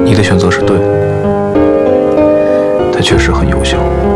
你的选择是对的，他确实很优秀。